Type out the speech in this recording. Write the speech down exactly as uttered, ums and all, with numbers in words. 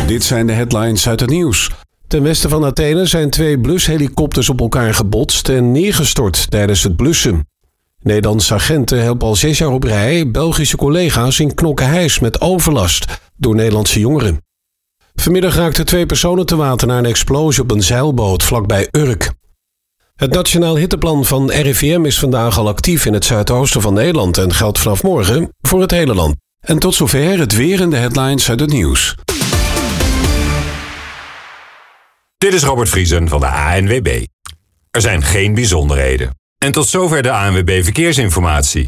Dit zijn de headlines uit het nieuws. Ten westen van Athene zijn twee blushelikopters op elkaar gebotst en neergestort tijdens het blussen. Nederlandse agenten helpen al zes jaar op rij Belgische collega's in Knokke-Heis met overlast door Nederlandse jongeren. Vanmiddag raakten twee personen te water na een explosie op een zeilboot vlakbij Urk. Het Nationaal Hitteplan van R I V M is vandaag al actief in het zuidoosten van Nederland en geldt vanaf morgen voor het hele land. En tot zover het weer in de headlines uit het nieuws. Dit is Robert Vriesen van de A N W B. Er zijn geen bijzonderheden. En tot zover de A N W B Verkeersinformatie.